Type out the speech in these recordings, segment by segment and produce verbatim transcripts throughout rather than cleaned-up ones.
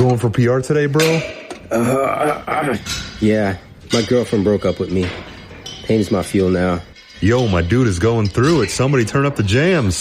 going for P R today, bro? Uh, uh, uh, yeah. My girlfriend broke up with me. Pain's my fuel now. Yo, my dude is going through it. Somebody turn up the jams.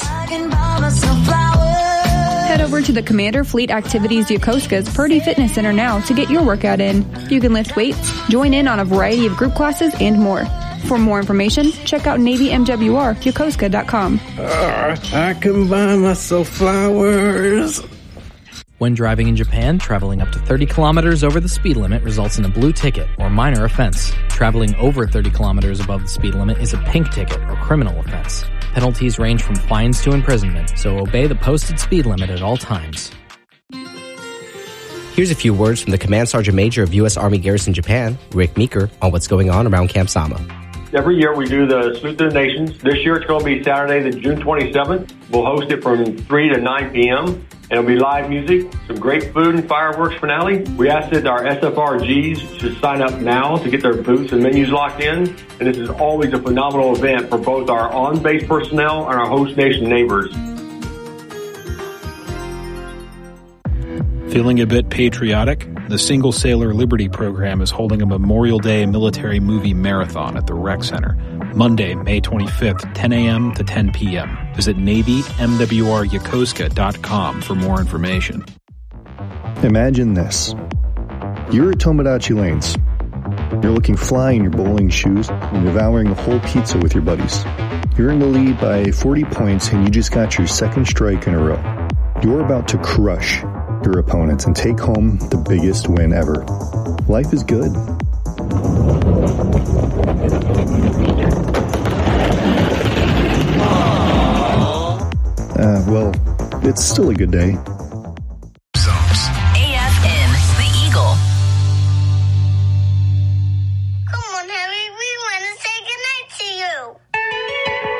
Head over to the Commander Fleet Activities Yokosuka's Purdy Fitness Center now to get your workout in. You can lift weights, join in on a variety of group classes, and more. For more information, check out Navy M W R Yokosuka dot com. Uh, I can buy myself flowers. When driving in Japan, traveling up to thirty kilometers over the speed limit results in a blue ticket or minor offense. Traveling over thirty kilometers above the speed limit is a pink ticket or criminal offense. Penalties range from fines to imprisonment, so obey the posted speed limit at all times. Here's a few words from the Command Sergeant Major of U S Army Garrison Japan, Rick Meeker, on what's going on around Camp Sama. Every year we do the Salute to the Nations. This year it's going to be Saturday, the June twenty-seventh. We'll host it from three to nine p.m. And it'll be live music, some great food and fireworks finale. We ask that our S F R Gs should sign up now to get their booths and menus locked in. And this is always a phenomenal event for both our on-base personnel and our host nation neighbors. Feeling a bit patriotic? The Single Sailor Liberty program is holding a Memorial Day military movie marathon at the Rec Center. Monday, May twenty-fifth, ten a.m. to ten p.m. Visit Navy M W R Yokosuka dot com for more information. Imagine this. You're at Tomodachi Lanes. You're looking fly in your bowling shoes and devouring a whole pizza with your buddies. You're in the lead by forty points and you just got your second strike in a row. You're about to crush your opponents and take home the biggest win ever. Life is good. Uh, well, it's still a good day.